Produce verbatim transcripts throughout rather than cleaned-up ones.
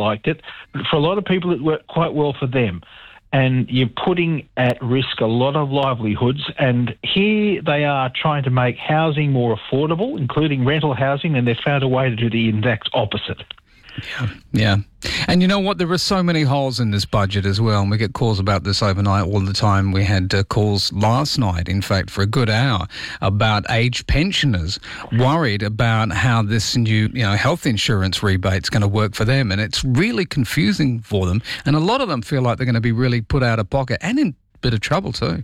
liked it. But for a lot of people, it worked quite well for them. And you're putting at risk a lot of livelihoods. And here they are trying to make housing more affordable, including rental housing, and they've found a way to do the exact opposite. Yeah, yeah. And you know what? There are so many holes in this budget as well, and we get calls about this overnight all the time. We had uh, calls last night, in fact, for a good hour, about aged pensioners worried about how this new, you know, health insurance rebate's going to work for them, and it's really confusing for them. And a lot of them feel like they're going to be really put out of pocket and in a bit of trouble too.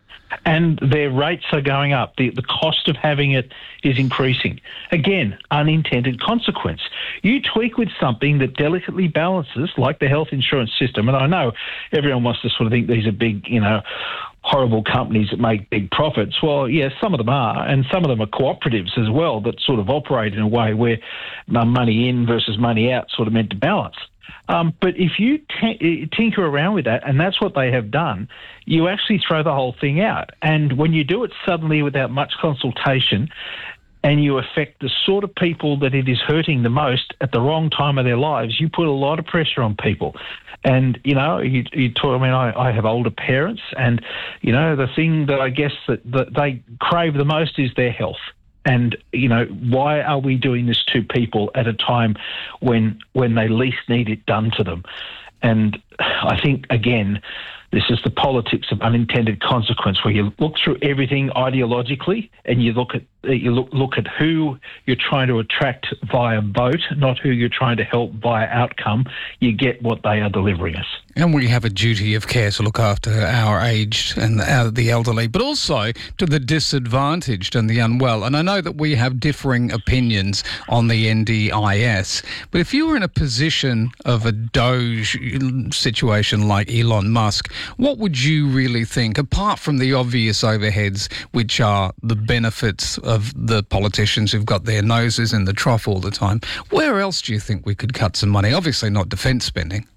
And their rates are going up. The, the cost of having it is increasing. Again, unintended consequence. You tweak with something that delicately balances, like the health insurance system, and I know everyone wants to sort of think these are big, you know, horrible companies that make big profits. Well, yes, some of them are, and some of them are cooperatives as well that sort of operate in a way where money in versus money out sort of meant to balance. Um, but if you t- tinker around with that, and that's what they have done, you actually throw the whole thing out. And when you do it suddenly without much consultation, and you affect the sort of people that it is hurting the most at the wrong time of their lives, you put a lot of pressure on people. And, you know, you, you talk, I mean, I, I have older parents, and, you know, the thing that I guess that, that they crave the most is their health. And, you know, why are we doing this to people at a time when when they least need it done to them? And I think, again, this is the politics of unintended consequence, where you look through everything ideologically and you look at you look, look at who you're trying to attract via vote, not who you're trying to help via outcome. You get what they are delivering us. And we have a duty of care to look after our aged and our, the elderly, but also to the disadvantaged and the unwell. And I know that we have differing opinions on the N D I S, but if you were in a position of a Doge situation like Elon Musk, what would you really think, apart from the obvious overheads, which are the benefits of the politicians who've got their noses in the trough all the time? Where else do you think we could cut some money? Obviously not defence spending.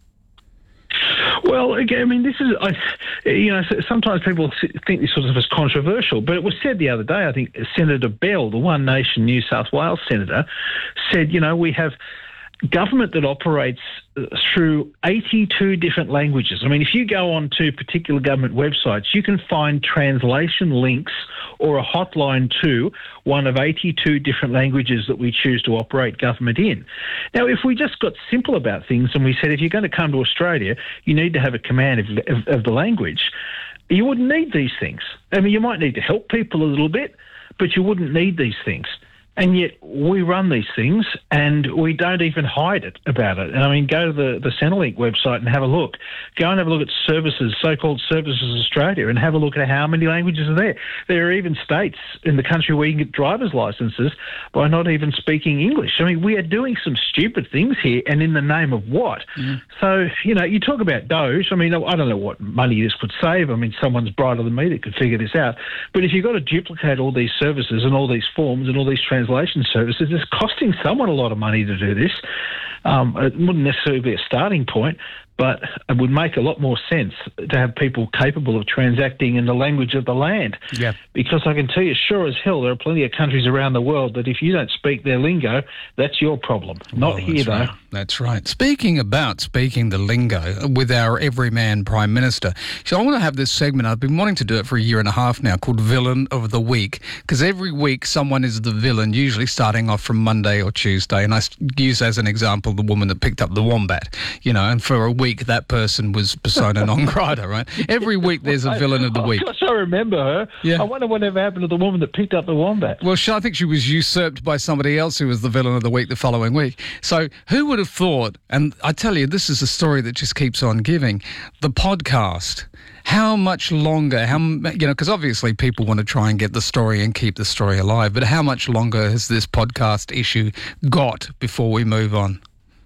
Well, again, I mean, this is, I, you know, sometimes people think this sort of is controversial, but it was said the other day, I think Senator Bell, the One Nation New South Wales senator, said, you know, we have government that operates through eighty-two different languages. I mean, if you go on to particular government websites, you can find translation links or a hotline to one of eighty-two different languages that we choose to operate government in. Now, if we just got simple about things and we said, if you're going to come to Australia, you need to have a command of, of, of the language, you wouldn't need these things. I mean, you might need to help people a little bit, but you wouldn't need these things. And yet we run these things and we don't even hide it about it. And I mean, go to the, the Centrelink website and have a look. Go and have a look at services, so-called Services Australia, and have a look at how many languages are there. There are even states in the country where you can get driver's licences by not even speaking English. I mean, we are doing some stupid things here, and in the name of what? Mm. So, you know, you talk about Doge. I mean, I don't know what money this could save. I mean, someone's brighter than me that could figure this out. But if you've got to duplicate all these services and all these forms and all these translations, services, it's costing someone a lot of money to do this. Um, it wouldn't necessarily be a starting point, but it would make a lot more sense to have people capable of transacting in the language of the land. Yeah. Because I can tell you, sure as hell, there are plenty of countries around the world that if you don't speak their lingo, that's your problem. Not well, here, though. Right. That's right. Speaking about speaking the lingo with our everyman Prime Minister, so I want to have this segment, I've been wanting to do it for a year and a half now, called Villain of the Week, because every week someone is the villain, usually starting off from Monday or Tuesday, and I use as an example the woman that picked up the wombat, you know, and for a week that person was persona non grata, right? Every week there's a villain of the week. Of course, I remember her. Yeah. I wonder whatever happened to the woman that picked up the wombat. Well, I think she was usurped by somebody else who was the villain of the week the following week. So who would have thought, and I tell you, this is a story that just keeps on giving, the podcast. How much longer, how, you know, because obviously people want to try and get the story and keep the story alive, but how much longer has this podcast issue got before we move on?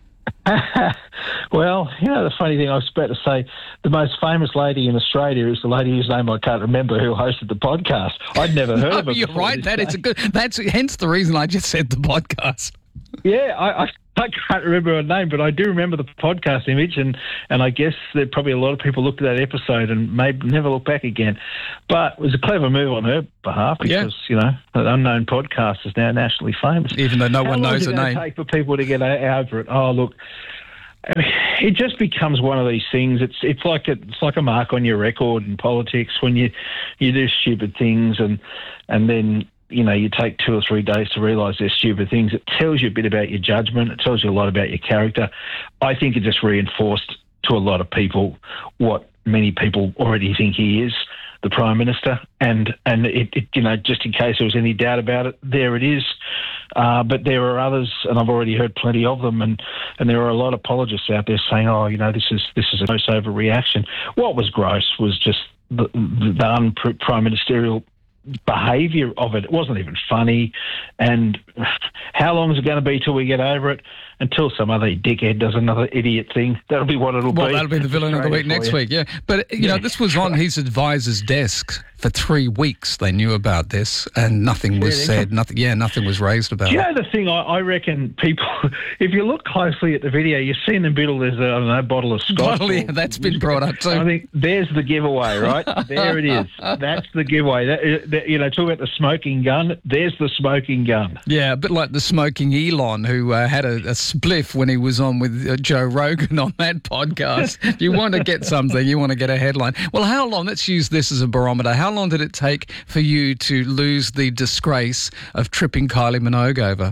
Well, you know, the funny thing, I was about to say, the most famous lady in Australia is the lady whose name I can't remember who hosted the podcast. I'd never heard no, of her. You're right. That is a good. That's hence the reason I just said the podcast. Yeah, I, I, I can't remember her name, but I do remember the podcast image, and, and I guess that probably a lot of people looked at that episode and maybe never look back again. But it was a clever move on her behalf because, yeah. you know, an unknown podcast is now nationally famous. Even though no How one knows her name. How long did it take for people to get over it? Oh, look, I mean, it just becomes one of these things. It's it's like a, it's like a mark on your record in politics when you you do stupid things and and then you know you take two or three days to realise they're stupid things. It tells you a bit about your judgment. It tells you a lot about your character. I think it just reinforced to a lot of people what many people already think he is, the Prime Minister, and and it, it you know just in case there was any doubt about it, there it is. Uh, but there are others, and I've already heard plenty of them, and, and there are a lot of apologists out there saying, "Oh, you know, this is this is a gross overreaction." What was gross was just the, the un-prime ministerial behaviour of it. It wasn't even funny, and how long is it going to be till we get over it? Until some other dickhead does another idiot thing. That'll be what it'll well, be. Well, that'll be the villain of the week next week, yeah. But, you yeah. know, this was on his advisor's desk for three weeks. They knew about this and nothing was yeah, said. Nothing, yeah, nothing was raised about Do you it. know the thing? I, I reckon people, if you look closely at the video, you see in the middle there's a, I don't know, bottle of scotch. Bottle, yeah, that's been brought up too. I think there's the giveaway, right? There it is. That's the giveaway. That, that, you know, talk about the smoking gun. There's the smoking gun. Yeah, a bit like the smoking Elon who uh, had a, a spliff when he was on with uh, Joe Rogan on that podcast. If you want to get something, you want to get a headline. Well, how long, let's use this as a barometer, how long did it take for you to lose the disgrace of tripping Kylie Minogue over?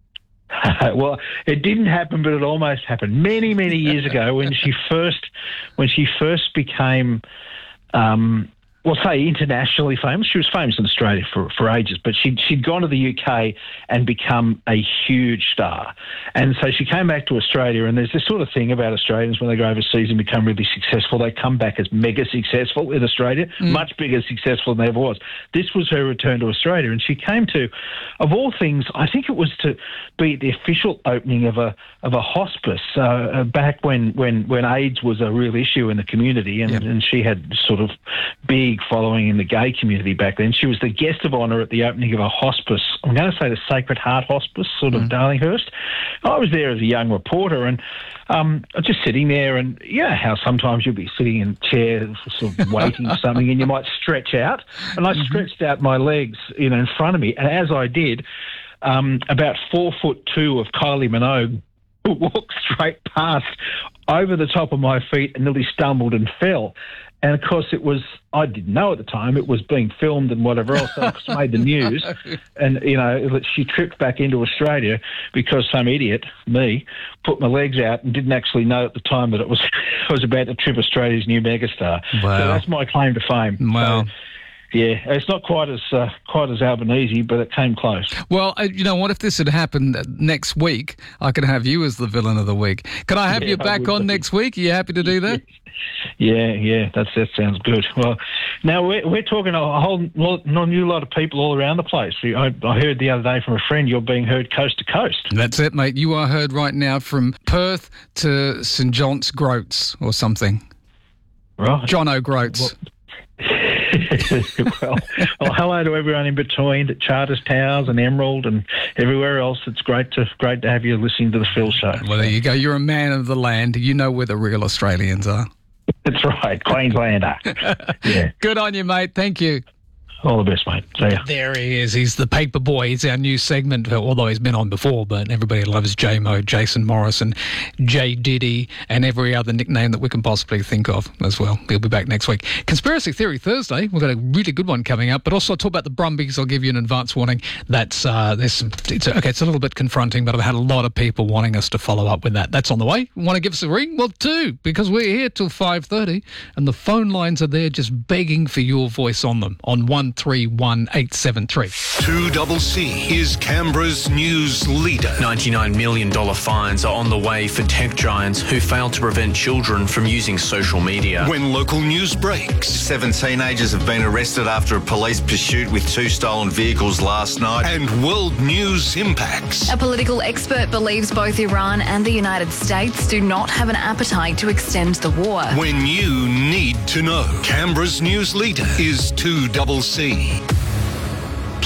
Well, it didn't happen, but it almost happened many, many years ago when she first, when she first became, um, well, say internationally famous. She was famous in Australia for, for ages, but she'd, she'd gone to the U K and become a huge star. And so she came back to Australia, and there's this sort of thing about Australians when they go overseas and become really successful, they come back as mega successful in Australia, mm. much bigger successful than they ever was. This was her return to Australia, and she came to, of all things, I think it was to be the official opening of a of a hospice uh, uh, back when, when, when AIDS was a real issue in the community, and, yep. and she had sort of big following in the gay community back then. She was the guest of honour at the opening of a hospice. I'm going to say the Sacred Heart Hospice, sort of mm. Darlinghurst. I was there as a young reporter, and um, I was just sitting there, and you know how sometimes you'll be sitting in a chair sort of waiting for something, and you might stretch out. And I mm-hmm. stretched out my legs, you know, in front of me, and as I did, um, about four foot two of Kylie Minogue walked straight past over the top of my feet and nearly stumbled and fell. And, of course, it was, I didn't know at the time, it was being filmed and whatever else, so it made the news. And, you know, she tripped back into Australia because some idiot, me, put my legs out and didn't actually know at the time that it was I was about to trip Australia's new megastar. Wow. So that's my claim to fame. Wow. So, yeah, it's not quite as uh, quite as Albanese, but it came close. Well, uh, you know what? If this had happened next week, I could have you as the villain of the week. Can I have yeah, you back on be. next week? Are you happy to do that? Yeah, yeah, that's that sounds good. Well, now we're we're talking a whole lot, not a new lot of people all around the place. I, I heard the other day from a friend you're being heard coast to coast. That's it, mate. You are heard right now from Perth to St John's Groats or something. Right, John O'Groats. Well, well, well, hello to everyone in between, to Charters Towers and Emerald and everywhere else. It's great to great to have you listening to the Phil Show. Well, there you go. You're a man of the land. You know where the real Australians are. That's right, Queenslander. Yeah. Good on you, mate. Thank you. All the best, mate. See ya. There he is. He's the paper boy. It's our new segment, although he's been on before, but everybody loves J-Mo, Jason Morrison, J Diddy, and every other nickname that we can possibly think of as well. He'll be back next week. Conspiracy Theory Thursday. We've got a really good one coming up, but also I'll talk about the Brumbies. I'll give you an advance warning. That's, uh, there's some, it's, okay, it's a little bit confronting, but I've had a lot of people wanting us to follow up with that. That's on the way. Want to give us a ring? Well, do, because we're here till five thirty, and the phone lines are there just begging for your voice on them, on one three one eight seven three. two C C is Canberra's news leader. ninety-nine million dollars fines are on the way for tech giants who failed to prevent children from using social media. When local news breaks. Seven teenagers have been arrested after a police pursuit with two stolen vehicles last night. And world news impacts. A political expert believes both Iran and the United States do not have an appetite to extend the war. When you need to know. Canberra's news leader is two C C.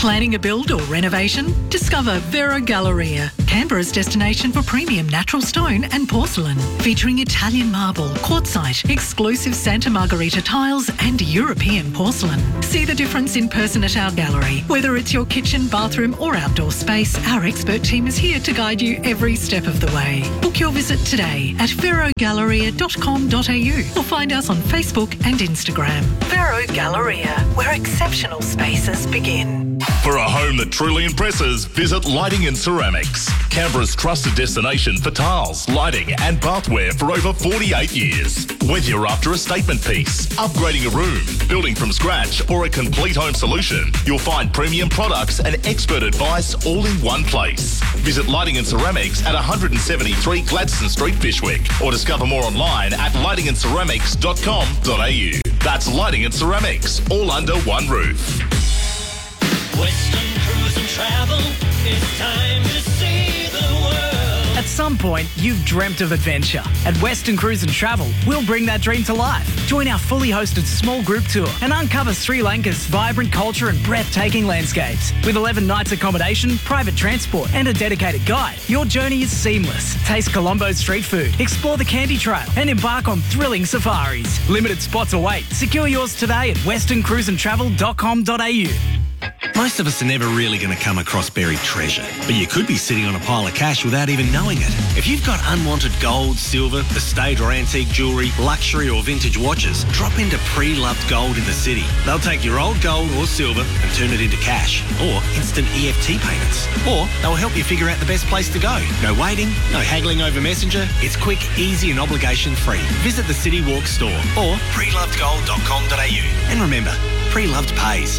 Planning a build or renovation? Discover Vero Galleria, Canberra's destination for premium natural stone and porcelain, featuring Italian marble, quartzite, exclusive Santa Margherita tiles and European porcelain. See the difference in person at our gallery. Whether it's your kitchen, bathroom or outdoor space, our expert team is here to guide you every step of the way. Book your visit today at vero galleria dot com dot a u or find us on Facebook and Instagram. Vero Galleria, where exceptional spaces begin. For a home that truly impresses, visit Lighting and Ceramics, Canberra's trusted destination for tiles, lighting and bathware for over forty-eight years. Whether you're after a statement piece, upgrading a room, building from scratch or a complete home solution, you'll find premium products and expert advice all in one place. Visit Lighting and Ceramics at one seventy-three Gladstone Street, Fyshwick, or discover more online at lighting and ceramics dot com dot a u. That's Lighting and Ceramics, all under one roof. Western Cruise and Travel, it's time to see the world. At some point, you've dreamt of adventure. At Western Cruise and Travel, we'll bring that dream to life. Join our fully hosted small group tour and uncover Sri Lanka's vibrant culture and breathtaking landscapes. With eleven nights accommodation, private transport and a dedicated guide, your journey is seamless. Taste Colombo's street food, explore the Candy Trail and embark on thrilling safaris. Limited spots await. Secure yours today at western cruise and travel dot com dot a u. Most of us are never really going to come across buried treasure, but you could be sitting on a pile of cash without even knowing it. If you've got unwanted gold, silver, estate or antique jewellery, luxury or vintage watches, drop into Pre-Loved Gold in the city. They'll take your old gold or silver and turn it into cash, or instant E F T payments. Or they'll help you figure out the best place to go. No waiting, no haggling over Messenger. It's quick, easy and obligation-free. Visit the City Walk store or pre loved gold dot com dot a u. And remember, Pre-Loved pays.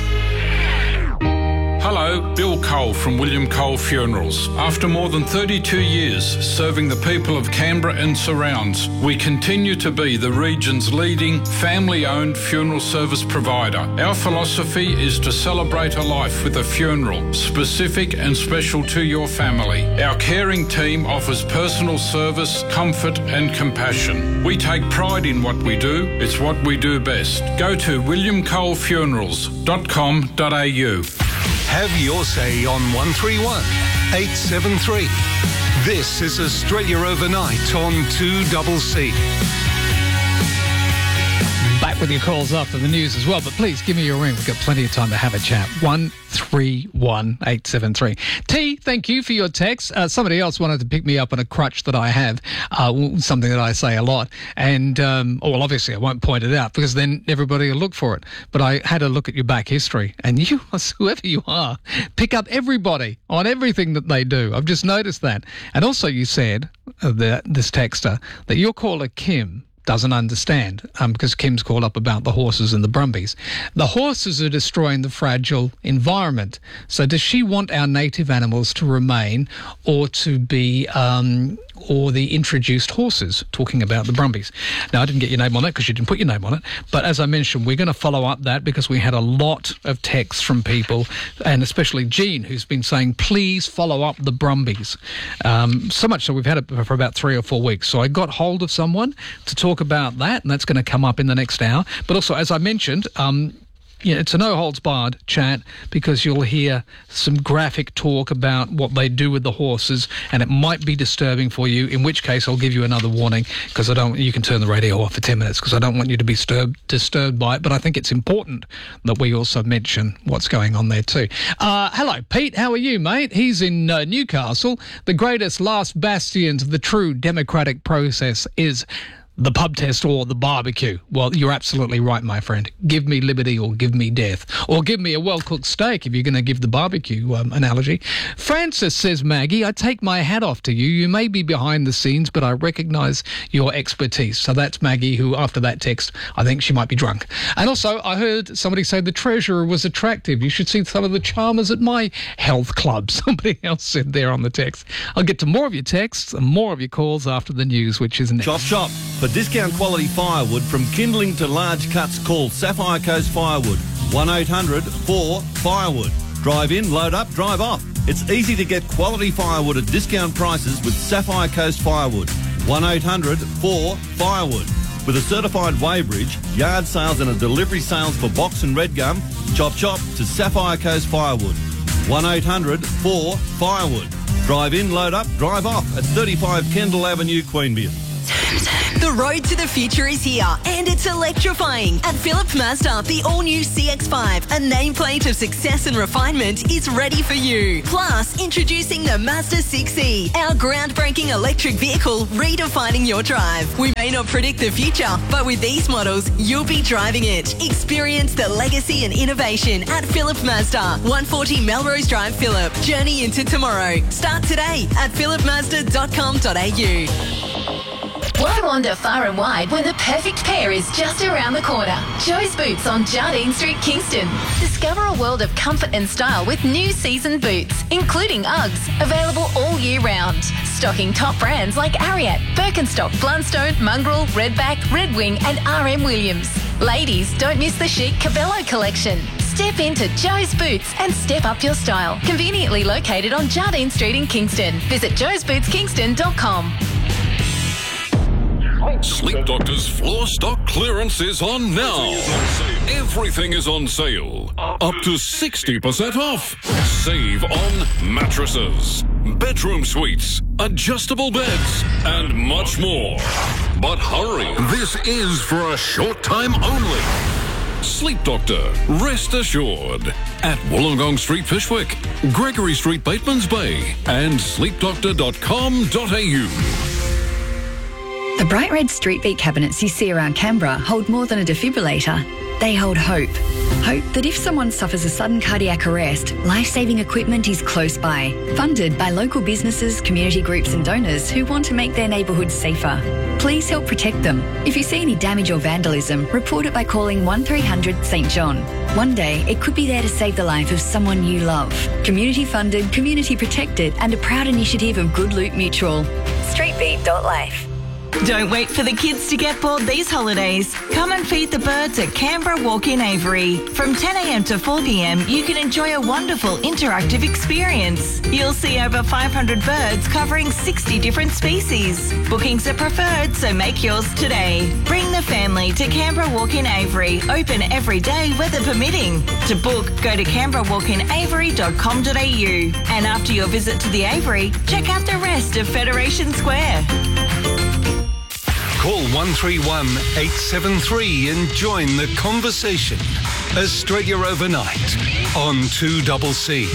Hello, Bill Cole from William Cole Funerals. After more than thirty-two years serving the people of Canberra and surrounds, we continue to be the region's leading family-owned funeral service provider. Our philosophy is to celebrate a life with a funeral, specific and special to your family. Our caring team offers personal service, comfort and compassion. We take pride in what we do. It's what we do best. Go to william cole funerals dot com dot a u. Have your say on one three one, eight seven three. This is Australia Overnight on two C C. Back with your calls after the news as well, but please give me your ring. We've got plenty of time to have a chat. one three one, eight seven three. T, thank you for your text. Uh, somebody else wanted to pick me up on a crutch that I have, uh, something that I say a lot. And, um, oh, well, obviously I won't point it out because then everybody will look for it. But I had a look at your back history, and you, whoever you are, pick up everybody on everything that they do. I've just noticed that. And also you said, uh, the, this texter, that your caller, Kim, doesn't understand um, because Kim's called up about the horses and the Brumbies. The horses are destroying the fragile environment. So does she want our native animals to remain or to be, um, or the introduced horses, talking about the Brumbies? Now, I didn't get your name on that because you didn't put your name on it. But as I mentioned, we're going to follow up that because we had a lot of texts from people, and especially Jean, who's been saying, please follow up the Brumbies. Um, so much so we've had it for about three or four weeks. So I got hold of someone to talk about that, and that's going to come up in the next hour. But also, as I mentioned, um, yeah, it's a no-holds-barred chat because you'll hear some graphic talk about what they do with the horses, and it might be disturbing for you, in which case I'll give you another warning because I don't. You can turn the radio off for ten minutes because I don't want you to be disturbed, disturbed by it, but I think it's important that we also mention what's going on there too. Uh, hello, Pete. How are you, mate? He's in uh, Newcastle. The greatest last bastions of the true democratic process is the pub test or the barbecue. Well, you're absolutely right, my friend. Give me liberty or give me death. Or give me a well-cooked steak if you're going to give the barbecue um, analogy. Francis says, Maggie, I take my hat off to you. You may be behind the scenes, but I recognise your expertise. So that's Maggie, who, after that text, I think she might be drunk. And also, I heard somebody say the treasurer was attractive. You should see some of the charmers at my health club. Somebody else said there on the text. I'll get to more of your texts and more of your calls after the news, which is next. Chop, chop. For discount quality firewood from kindling to large cuts, call Sapphire Coast Firewood. one eight hundred four firewood. Drive in, load up, drive off. It's easy to get quality firewood at discount prices with Sapphire Coast Firewood. one eight hundred four firewood. With a certified weighbridge, yard sales and a delivery sales for box and red gum, chop chop to Sapphire Coast Firewood. one eight hundred four firewood. Drive in, load up, drive off at thirty-five Kendall Avenue, Queanbeyan. The road to the future is here, and it's electrifying. At Phillip Mazda, the all-new C X five, a nameplate of success and refinement, is ready for you. Plus, introducing the Mazda six E, our groundbreaking electric vehicle redefining your drive. We may not predict the future, but with these models, you'll be driving it. Experience the legacy and innovation at Phillip Mazda, one forty Melrose Drive, Phillip. Journey into tomorrow. Start today at phillip mazda dot com dot a u. Why wander far and wide when the perfect pair is just around the corner? Joe's Boots on Jardine Street, Kingston. Discover a world of comfort and style with new season boots, including Uggs, available all year round. Stocking top brands like Ariat, Birkenstock, Blundstone, Mongrel, Redback, Red Wing and R M Williams. Ladies, don't miss the chic Cabello collection. Step into Joe's Boots and step up your style. Conveniently located on Jardine Street in Kingston. Visit joes boots kingston dot com. Sleep Doctor's floor stock clearance is on now. Everything is on sale. Up to sixty percent off. Save on mattresses, bedroom suites, adjustable beds, and much more. But hurry, this is for a short time only. Sleep Doctor, rest assured. At Wollongong Street, Fishwick, Gregory Street, Batemans Bay, and sleep doctor dot com dot a u. The bright red street beat cabinets you see around Canberra hold more than a defibrillator. They hold hope. Hope that if someone suffers a sudden cardiac arrest, life-saving equipment is close by. Funded by local businesses, community groups and donors who want to make their neighbourhoods safer. Please help protect them. If you see any damage or vandalism, report it by calling one three hundred St John. One day, it could be there to save the life of someone you love. Community funded, community protected and a proud initiative of Good Loot Mutual. streetbeat dot life. Don't wait for the kids to get bored these holidays. Come and feed the birds at Canberra Walk-in Avery. From ten a m to four p m, you can enjoy a wonderful interactive experience. You'll see over five hundred birds covering sixty different species. Bookings are preferred, so make yours today. Bring the family to Canberra Walk-in Avery, open every day, weather permitting. To book, go to canberra walk in avery dot com dot a u. And after your visit to the Avery, check out the rest of Federation Square. Call one three one, eight seven three and join the conversation. Australia Overnight on two C C.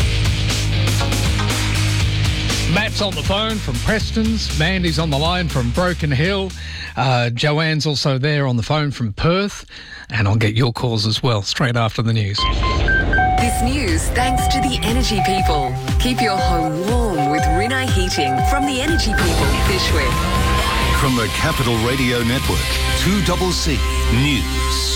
Matt's on the phone from Preston's. Mandy's on the line from Broken Hill. Uh, Joanne's also there on the phone from Perth. And I'll get your calls as well straight after the news. This news thanks to the Energy People. Keep your home warm with Rinnai Heating from the Energy People, Fishwick. From the Capital Radio Network, two C C News.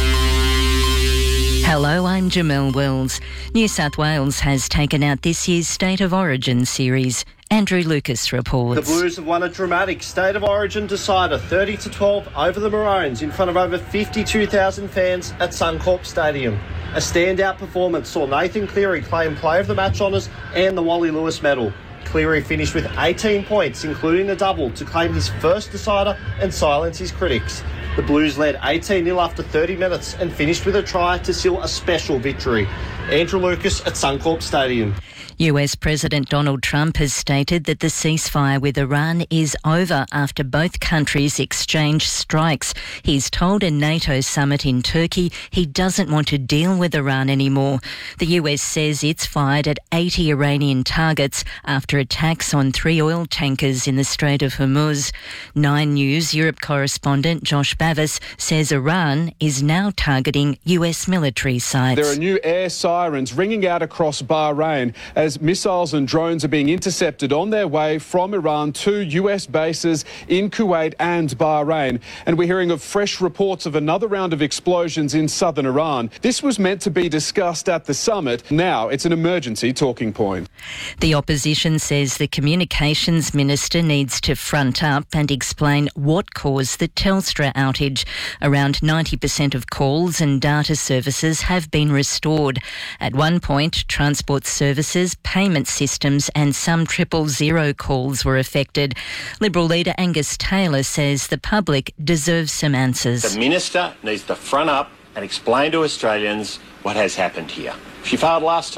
Hello, I'm Jamel Wells. New South Wales has taken out this year's State of Origin series. Andrew Lucas reports. The Blues have won a dramatic State of Origin decider thirty to twelve over the Maroons in front of over fifty-two thousand fans at Suncorp Stadium. A standout performance saw Nathan Cleary claim Player of the Match honours and the Wally Lewis medal. Cleary finished with eighteen points, including the double, to claim his first decider and silence his critics. The Blues led eighteen nil after thirty minutes and finished with a try to seal a special victory. Andrew Lucas at Suncorp Stadium. U S President Donald Trump has stated that the ceasefire with Iran is over after both countries exchanged strikes. He's told a NATO summit in Turkey he doesn't want to deal with Iran anymore. The U S says it's fired at eighty Iranian targets after attacks on three oil tankers in the Strait of Hormuz. Nine News Europe correspondent Josh Bavis says Iran is now targeting U S military sites. There are new air sirens ringing out across Bahrain as missiles and drones are being intercepted on their way from Iran to U S bases in Kuwait and Bahrain. And we're hearing of fresh reports of another round of explosions in southern Iran. This was meant to be discussed at the summit. Now it's an emergency talking point. The opposition says the communications minister needs to front up and explain what caused the Telstra outage. Around ninety percent of calls and data services have been restored. At one point, transport services, payment systems and some triple zero calls were affected. Liberal leader Angus Taylor says the public deserves some answers. The minister needs to front up and explain to Australians what has happened here. She failed last time.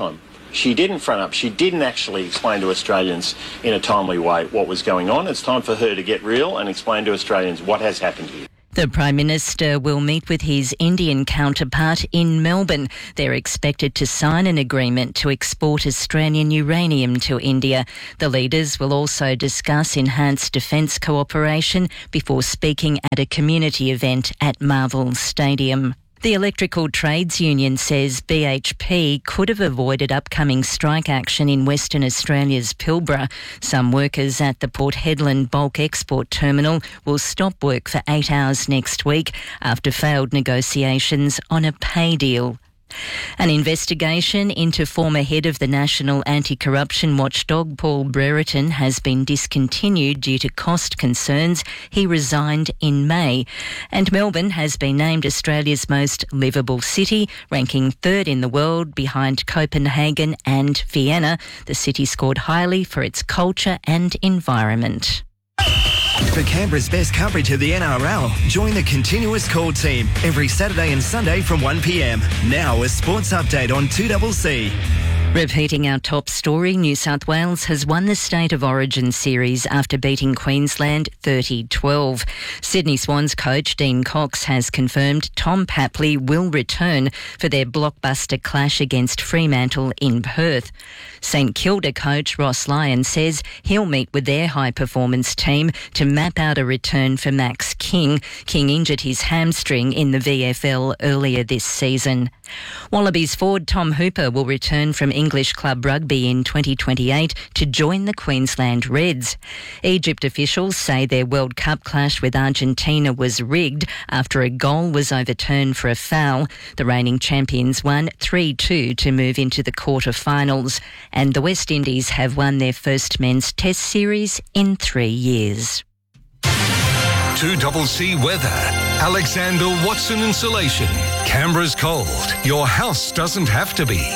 She didn't front up. She didn't actually explain to Australians in a timely way what was going on. It's time for her to get real and explain to Australians what has happened here. The Prime Minister will meet with his Indian counterpart in Melbourne. They're expected to sign an agreement to export Australian uranium to India. The leaders will also discuss enhanced defence cooperation before speaking at a community event at Marvel Stadium. The Electrical Trades Union says B H P could have avoided upcoming strike action in Western Australia's Pilbara. Some workers at the Port Hedland bulk export terminal will stop work for eight hours next week after failed negotiations on a pay deal. An investigation into former head of the National Anti-Corruption Watchdog, Paul Brereton, has been discontinued due to cost concerns. He resigned in May. And Melbourne has been named Australia's most livable city, ranking third in the world behind Copenhagen and Vienna. The city scored highly for its culture and environment. For Canberra's best coverage of the N R L, join the Continuous Call team every Saturday and Sunday from one p m. Now a sports update on two C C. Repeating our top story, New South Wales has won the State of Origin series after beating Queensland thirty twelve. Sydney Swans coach Dean Cox has confirmed Tom Papley will return for their blockbuster clash against Fremantle in Perth. St Kilda coach Ross Lyon says he'll meet with their high-performance team to map out a return for Max King. King injured his hamstring in the V F L earlier this season. Wallabies forward Tom Hooper will return from English club rugby in twenty twenty-eight to join the Queensland Reds. Egypt officials say their World Cup clash with Argentina was rigged after a goal was overturned for a foul. The reigning champions won three two to move into the quarter-finals. And the West Indies have won their first men's test series in three years. two C C weather. Alexander Watson Insulation. Canberra's cold. Your house doesn't have to be.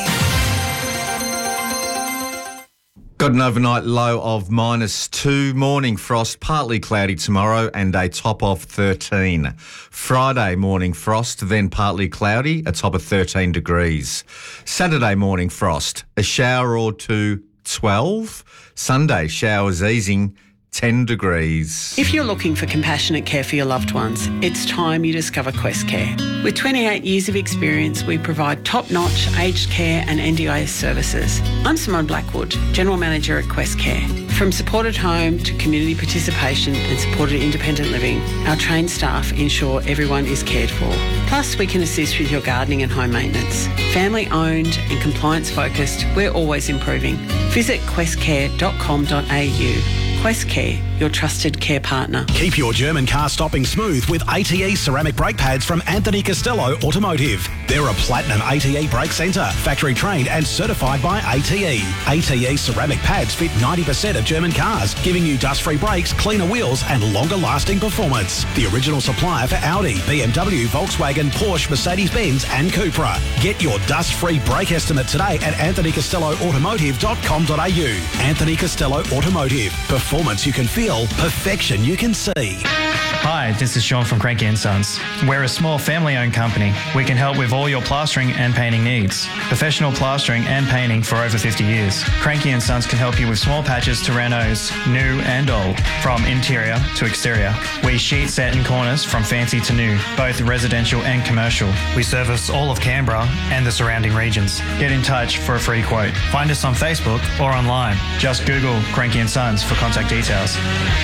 Got an overnight low of minus two. Morning frost, partly cloudy tomorrow and a top of thirteen. Friday morning frost, then partly cloudy, a top of thirteen degrees. Saturday morning frost, a shower or two, twelve. Sunday showers easing, ten degrees. If you're looking for compassionate care for your loved ones, it's time you discover Quest Care. With twenty-eight years of experience, we provide top-notch aged care and N D I S services. I'm Simone Blackwood, General Manager at Quest Care. From supported home to community participation and supported independent living, our trained staff ensure everyone is cared for. Plus, we can assist with your gardening and home maintenance. Family-owned and compliance-focused, we're always improving. Visit quest care dot com dot a u. Quest Care, your trusted care partner. Keep your German car stopping smooth with A T E ceramic brake pads from Anthony Costello Automotive. They're a platinum A T E brake centre, factory trained and certified by A T E. A T E ceramic pads fit ninety percent of German cars, giving you dust-free brakes, cleaner wheels and longer-lasting performance. The original supplier for Audi, B M W, Volkswagen, Porsche, Mercedes-Benz and Cupra. Get your dust-free brake estimate today at anthony costello automotive dot com dot a u. Anthony Costello Automotive. Performance you can feel, perfection you can see. Hi, this is Sean from Cranky and Sons. We're a small family-owned company. We can help with all your plastering and painting needs. Professional plastering and painting for over fifty years. Cranky and Sons can help you with small patches to renos, new and old, from interior to exterior. We sheet set in corners from fancy to new, both residential and commercial. We service all of Canberra and the surrounding regions. Get in touch for a free quote. Find us on Facebook or online. Just Google Cranky and Sons for contact details.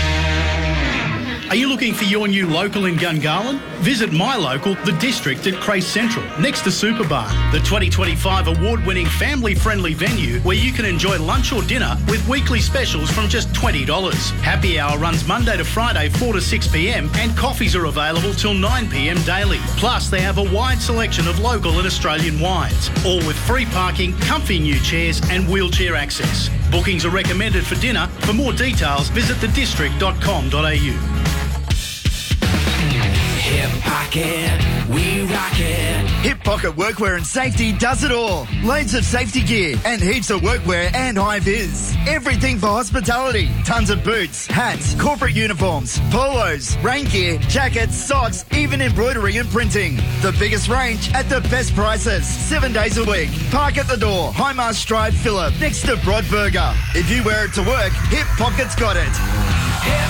Are you looking for your new local in Gungahlin? Visit my local, The District at Crace Central, next to Superbar, the twenty twenty-five award-winning family-friendly venue where you can enjoy lunch or dinner with weekly specials from just twenty dollars. Happy hour runs Monday to Friday, four to six p m, and coffees are available till nine p m daily. Plus, they have a wide selection of local and Australian wines, all with free parking, comfy new chairs and wheelchair access. Bookings are recommended for dinner. For more details, visit the district dot com dot a u. Hear Hip Pocket, we rock it. Hip Pocket Workwear and Safety does it all. Loads of safety gear and heaps of workwear and high-vis. Everything for hospitality. Tons of boots, hats, corporate uniforms, polos, rain gear, jackets, socks, even embroidery and printing. The biggest range at the best prices. Seven days a week. Park at the door. Highmast Drive, Phillip, next to Broadburger. If you wear it to work, Hip Pocket's got it.